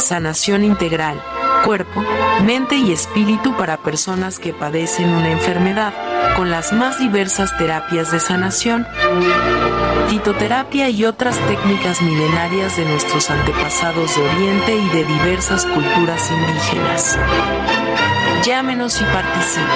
sanación integral, cuerpo, mente y espíritu para personas que padecen una enfermedad, con las más diversas terapias de sanación, fitoterapia y otras técnicas milenarias de nuestros antepasados de Oriente y de diversas culturas indígenas. Llámenos y participe.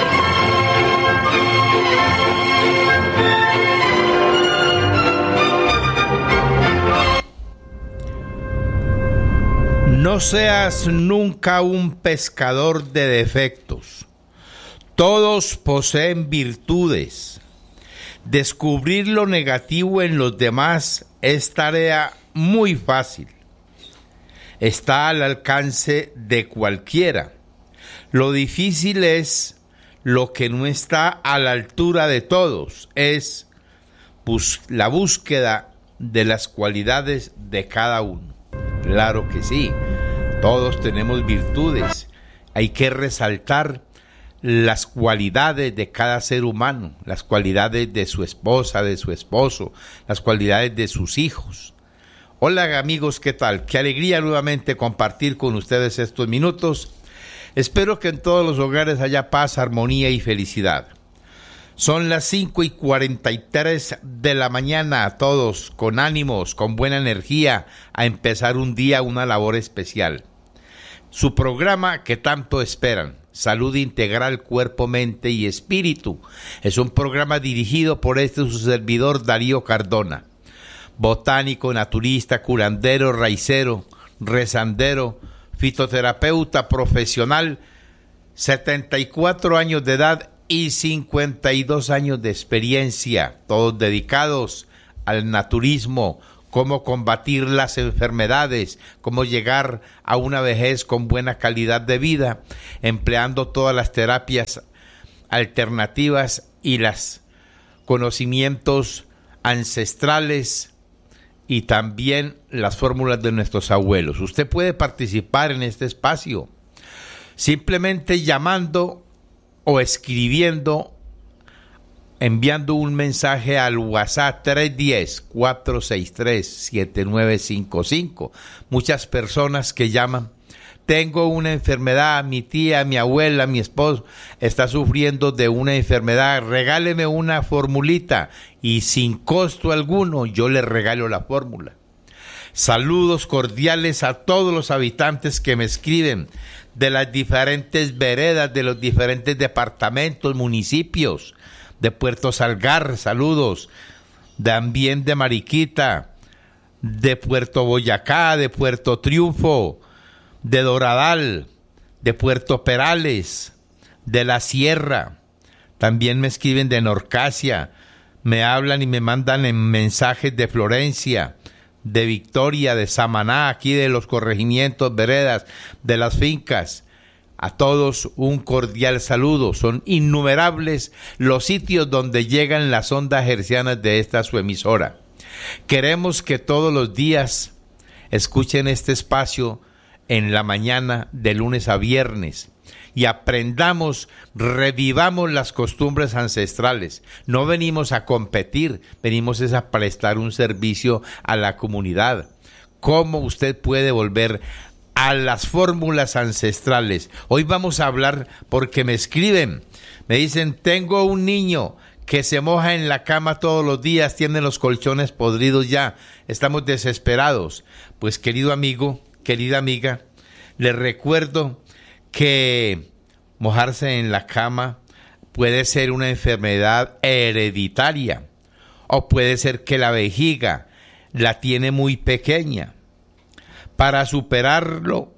No seas nunca un pescador de defectos. Todos poseen virtudes. Descubrir lo negativo en los demás es tarea muy fácil. Está al alcance de cualquiera. Lo difícil es lo que no está a la altura de todos, es la búsqueda de las cualidades de cada uno. Claro que sí, todos tenemos virtudes. Hay que resaltar las cualidades de cada ser humano, las cualidades de su esposa, de su esposo, las cualidades de sus hijos. Hola amigos, ¿qué tal? Qué alegría nuevamente compartir con ustedes estos minutos. Espero que en todos los hogares haya paz, armonía y felicidad. Son las 5:43 de la mañana, a todos con ánimos, con buena energía, a empezar un día, una labor especial. Su programa que tanto esperan, Salud Integral, Cuerpo, Mente y Espíritu, es un programa dirigido por su servidor Darío Cardona, botánico, naturista, curandero, raicero, rezandero, fitoterapeuta profesional, 74 años de edad y 52 años de experiencia, todos dedicados al naturismo, cómo combatir las enfermedades, cómo llegar a una vejez con buena calidad de vida, empleando todas las terapias alternativas y los conocimientos ancestrales y también las fórmulas de nuestros abuelos. Usted puede participar en este espacio simplemente llamando o escribiendo, enviando un mensaje al WhatsApp 310-463-7955. Muchas personas que llaman, tengo una enfermedad, mi tía, mi abuela, mi esposo está sufriendo de una enfermedad, regáleme una formulita y sin costo alguno yo le regalo la fórmula. Saludos cordiales a todos los habitantes que me escriben de las diferentes veredas, de los diferentes departamentos, municipios, de Puerto Salgar, saludos, también de Mariquita, de Puerto Boyacá, de Puerto Triunfo, de Doradal, de Puerto Perales, de la Sierra, también me escriben de Norcasia, me hablan y me mandan en mensajes de Florencia, de Victoria, de Samaná, aquí de los corregimientos, veredas, de las fincas. A todos un cordial saludo. Son innumerables los sitios donde llegan las ondas hercianas de esta su emisora. Queremos que todos los días escuchen este espacio en la mañana de lunes a viernes y aprendamos, revivamos las costumbres ancestrales. No venimos a competir, venimos a prestar un servicio a la comunidad. ¿Cómo usted puede volver a las fórmulas ancestrales? Hoy vamos a hablar porque me escriben, me dicen, tengo un niño que se moja en la cama todos los días, tiene los colchones podridos ya, estamos desesperados. Pues querido amigo, querida amiga, les recuerdo que mojarse en la cama puede ser una enfermedad hereditaria o puede ser que la vejiga la tiene muy pequeña. Para superarlo,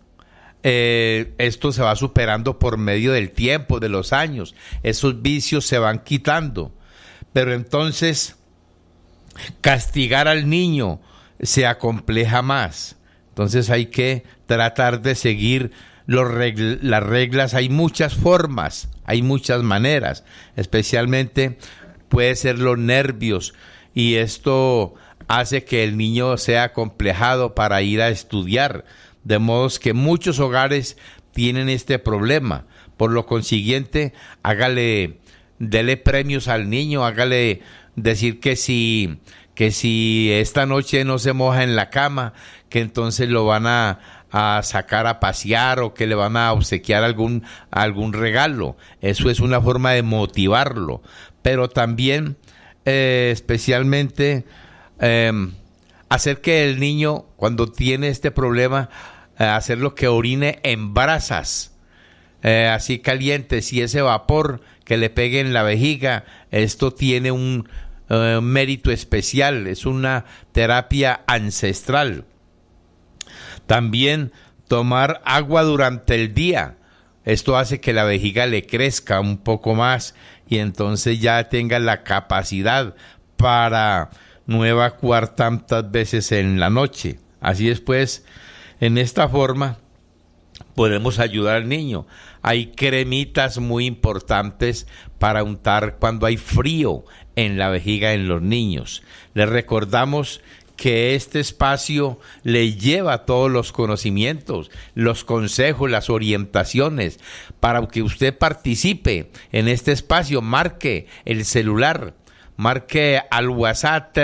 esto se va superando por medio del tiempo, de los años. Esos vicios se van quitando. Pero entonces, castigar al niño se acompleja más. Entonces hay que tratar de seguir las reglas. Hay muchas formas, hay muchas maneras. Especialmente puede ser los nervios. Y esto hace que el niño sea acomplejado para ir a estudiar, de modo que muchos hogares tienen este problema. Por lo consiguiente, dele premios al niño, hágale decir que si que si esta noche no se moja en la cama, que entonces lo van a sacar a pasear o que le van a obsequiar algún regalo. Eso es una forma de motivarlo, pero también especialmente hacer que el niño, cuando tiene este problema, hacerlo que orine en brasas, así calientes, y ese vapor que le pegue en la vejiga, esto tiene un mérito especial, es una terapia ancestral. También tomar agua durante el día, esto hace que la vejiga le crezca un poco más y entonces ya tenga la capacidad para no evacuar tantas veces en la noche. Así es, pues, en esta forma podemos ayudar al niño. Hay cremitas muy importantes para untar cuando hay frío en la vejiga en los niños. Les recordamos que este espacio le lleva todos los conocimientos, los consejos, las orientaciones. Para que usted participe en este espacio, marque el celular, marque al WhatsApp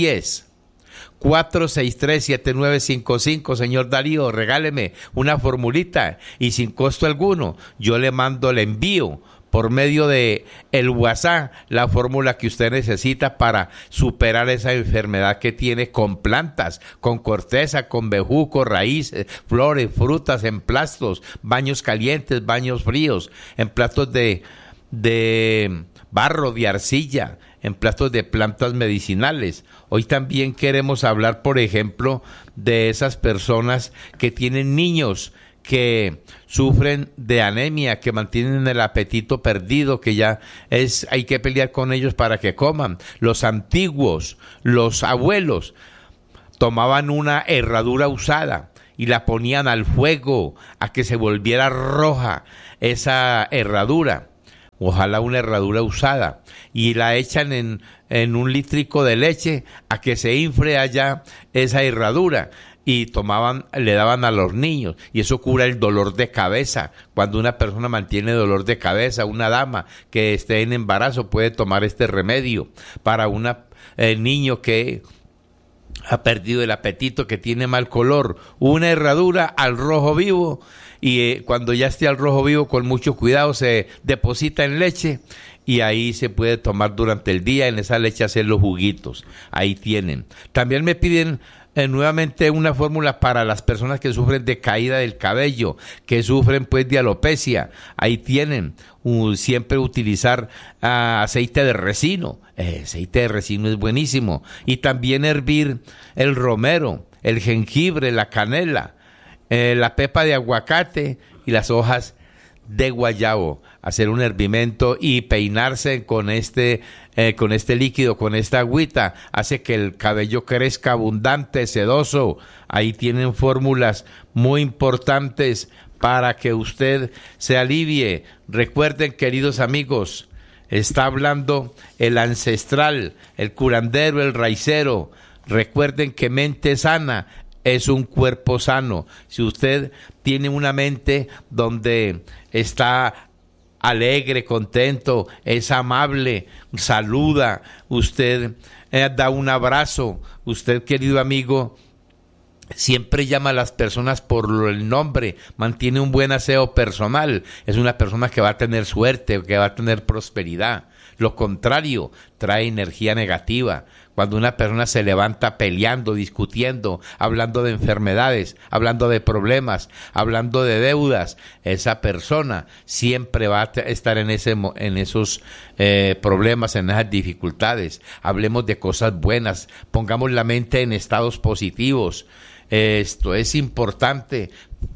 310-463-7955. Señor Darío, regáleme una formulita y sin costo alguno yo le envío por medio de el WhatsApp la fórmula que usted necesita para superar esa enfermedad que tiene, con plantas, con corteza, con bejuco, raíces, flores, frutas, emplastos, baños calientes, baños fríos, emplastos de barro, de arcilla, emplastos de plantas medicinales. Hoy también queremos hablar, por ejemplo, de esas personas que tienen niños que sufren de anemia, que mantienen el apetito perdido, que ya hay que pelear con ellos para que coman. Los antiguos, los abuelos, tomaban una herradura usada y la ponían al fuego a que se volviera roja esa herradura. Ojalá una herradura usada, y la echan en un litrico de leche a que se infle allá esa herradura, y le daban a los niños, y eso cura el dolor de cabeza. Cuando una persona mantiene dolor de cabeza, una dama que esté en embarazo puede tomar este remedio. Para un niño que ha perdido el apetito, que tiene mal color, una herradura al rojo vivo, y cuando ya esté al rojo vivo, con mucho cuidado se deposita en leche y ahí se puede tomar durante el día. En esa leche hacer los juguitos. Ahí tienen. También me piden nuevamente una fórmula para las personas que sufren de caída del cabello, que sufren pues de alopecia. Ahí tienen. Siempre utilizar aceite de resino. Aceite de resino es buenísimo. Y también hervir el romero, el jengibre, la canela, la pepa de aguacate y las hojas de guayabo. Hacer un hervimiento y peinarse con este líquido, con esta agüita, hace que el cabello crezca abundante, sedoso. Ahí tienen fórmulas muy importantes para que usted se alivie. Recuerden, queridos amigos, está hablando el ancestral, el curandero, el raicero. Recuerden que mente sana es un cuerpo sano. Si usted tiene una mente donde está alegre, contento, es amable, saluda, usted da un abrazo, usted, querido amigo, siempre llama a las personas por el nombre, mantiene un buen aseo personal, es una persona que va a tener suerte, que va a tener prosperidad. Lo contrario, trae energía negativa. Cuando una persona se levanta peleando, discutiendo, hablando de enfermedades, hablando de problemas, hablando de deudas, esa persona siempre va a estar en esos problemas, en esas dificultades. Hablemos de cosas buenas, pongamos la mente en estados positivos. Esto es importante.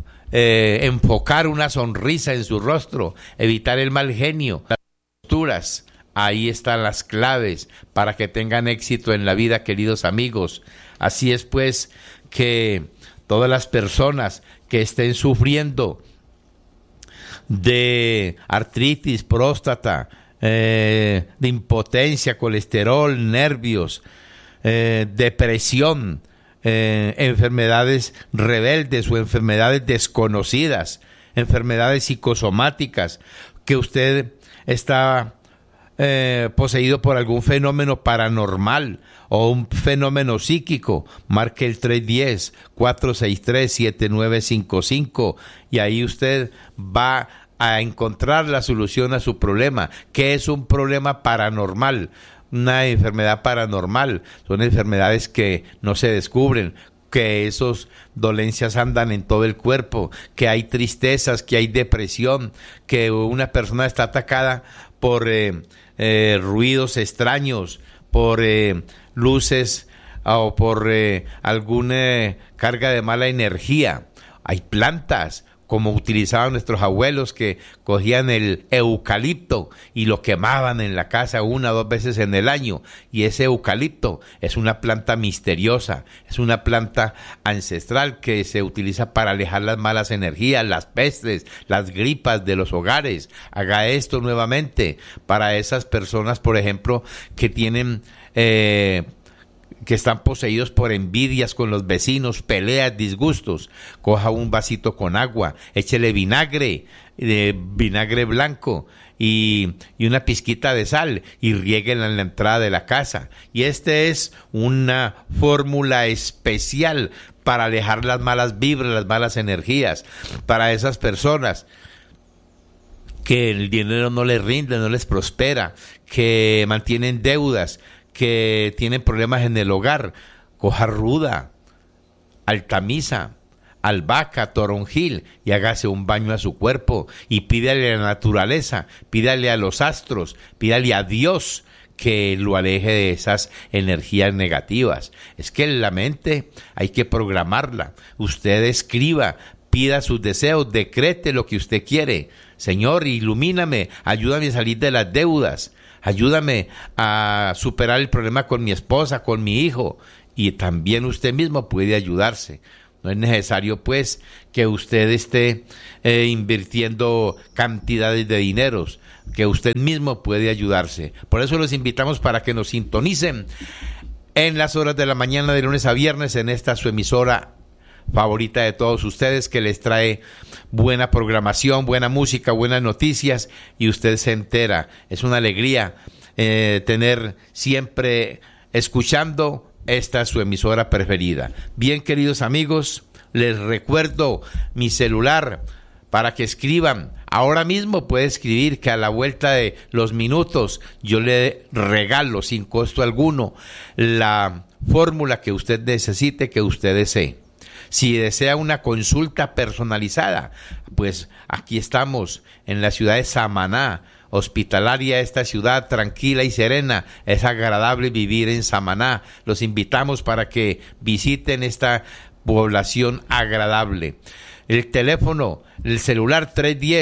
Enfocar una sonrisa en su rostro, evitar el mal genio, las posturas. Ahí están las claves para que tengan éxito en la vida, queridos amigos. Así es pues que todas las personas que estén sufriendo de artritis, próstata, de impotencia, colesterol, nervios, depresión, enfermedades rebeldes o enfermedades desconocidas, enfermedades psicosomáticas, que usted está poseído por algún fenómeno paranormal o un fenómeno psíquico, marque el 310-463-7955 y ahí usted va a encontrar la solución a su problema. ¿Qué es un problema paranormal? Una enfermedad paranormal son enfermedades que no se descubren, que esas dolencias andan en todo el cuerpo, que hay tristezas, que hay depresión, que una persona está atacada por ruidos extraños, por luces o por alguna carga de mala energía. Hay plantas, como utilizaban nuestros abuelos, que cogían el eucalipto y lo quemaban en la casa 1 o 2 veces en el año. Y ese eucalipto es una planta misteriosa, es una planta ancestral que se utiliza para alejar las malas energías, las pestes, las gripas de los hogares. Haga esto nuevamente para esas personas, por ejemplo, que tienen... que están poseídos por envidias con los vecinos, peleas, disgustos. Coja un vasito con agua, échele vinagre blanco y una pizquita de sal y riéguela en la entrada de la casa. Y es una fórmula especial para alejar las malas vibras, las malas energías, para esas personas que el dinero no les rinde, no les prospera, que mantienen deudas, que tienen problemas en el hogar. Coja ruda, altamisa, albahaca, toronjil y hágase un baño a su cuerpo y pídale a la naturaleza, pídale a los astros, pídale a Dios que lo aleje de esas energías negativas. Es que la mente hay que programarla. Usted escriba, pida sus deseos, decrete lo que usted quiere. Señor, ilumíname, ayúdame a salir de las deudas. Ayúdame a superar el problema con mi esposa, con mi hijo. Y también usted mismo puede ayudarse. No es necesario, pues, que usted esté invirtiendo cantidades de dineros, que usted mismo puede ayudarse. Por eso los invitamos para que nos sintonicen en las horas de la mañana de lunes a viernes en esta su emisora favorita de todos ustedes, que les trae buena programación, buena música, buenas noticias, y usted se entera. Es una alegría tener siempre escuchando esta su emisora preferida. Bien, queridos amigos, les recuerdo mi celular para que escriban. Ahora mismo puede escribir, que a la vuelta de los minutos yo le regalo sin costo alguno la fórmula que usted necesite, que usted desee. Si desea una consulta personalizada, pues aquí estamos en la ciudad de Samaná, hospitalaria esta ciudad, tranquila y serena. Es agradable vivir en Samaná. Los invitamos para que visiten esta población agradable. El teléfono, el celular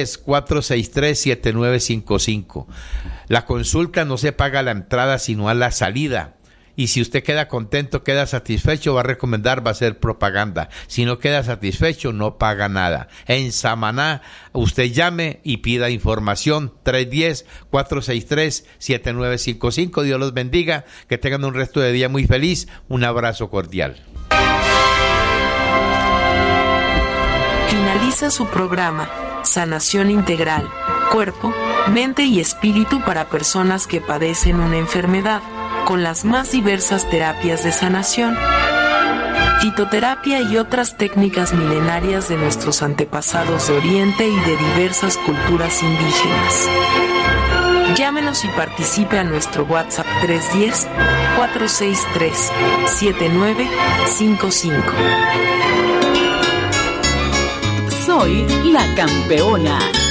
310-463-7955. La consulta no se paga a la entrada, sino a la salida. Y si usted queda contento, queda satisfecho, va a recomendar, va a hacer propaganda. Si no queda satisfecho, no paga nada. En Samaná, usted llame y pida información. 310-463-7955. Dios los bendiga. Que tengan un resto de día muy feliz. Un abrazo cordial. Finaliza su programa Sanación Integral, Cuerpo, Mente y Espíritu para personas que padecen una enfermedad, con las más diversas terapias de sanación, fitoterapia y otras técnicas milenarias de nuestros antepasados de Oriente y de diversas culturas indígenas. Llámenos y participe a nuestro WhatsApp 310-463-7955. Soy la campeona.